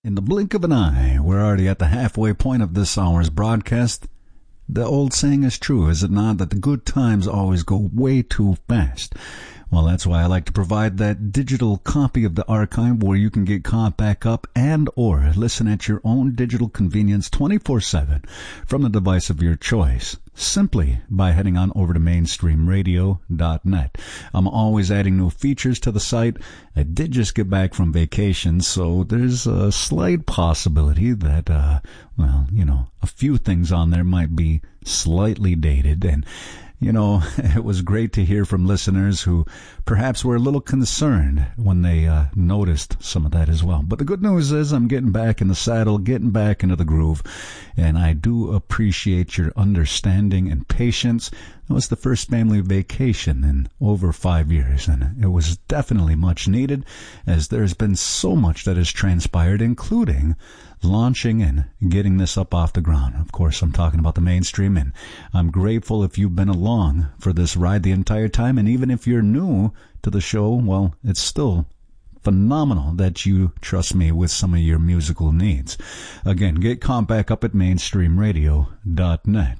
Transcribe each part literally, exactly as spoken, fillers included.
In the blink of an eye, we're already at the halfway point of this hour's broadcast. The old saying is true, is it not, that the good times always go way too fast? Well, that's why I like to provide that digital copy of the archive where you can get caught back up and or listen at your own digital convenience twenty-four seven from the device of your choice, simply by heading on over to mainstream radio dot net. I'm always adding new features to the site. I did just get back from vacation, so there's a slight possibility that, uh, well, you know, a few things on there might be slightly dated. And you know, it was great to hear from listeners who perhaps were a little concerned when they uh, noticed some of that as well. But the good news is I'm getting back in the saddle, getting back into the groove, and I do appreciate your understanding and patience. It was the first family vacation in over five years, and it was definitely much needed, as there's been so much that has transpired, including launching and getting this up off the ground. Of course, I'm talking about the mainstream, and I'm grateful if you've been along for this ride the entire time. And even if you're new to the show, well, it's still phenomenal that you trust me with some of your musical needs. Again, get caught back up at mainstream radio dot net.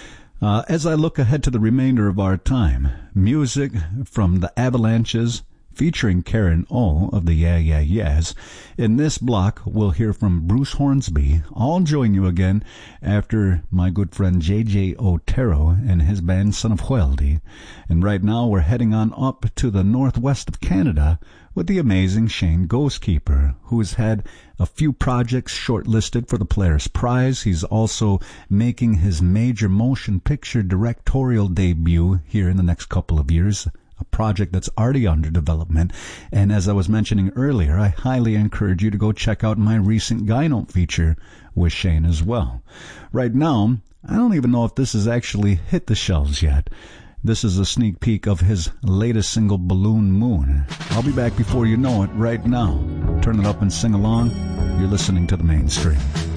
Uh, as I look ahead to the remainder of our time, music from the Avalanches, featuring Karen O of the Yeah Yeah Yeahs. In this block, we'll hear from Bruce Hornsby. I'll join you again after my good friend J J Otero and his band Son of Hueldi. And right now, we're heading on up to the northwest of Canada with the amazing Shane Ghostkeeper, who has had a few projects shortlisted for the Polaris Prize. He's also making his major motion picture directorial debut here in the next couple of years, a project that's already under development. And as I was mentioning earlier, I highly encourage you to go check out my recent Guy Note feature with Shane as well. Right now, I don't even know if this has actually hit the shelves yet. This is a sneak peek of his latest single, Balloon Moon. I'll be back before you know it right now. Turn it up and sing along. You're listening to The Mainstream.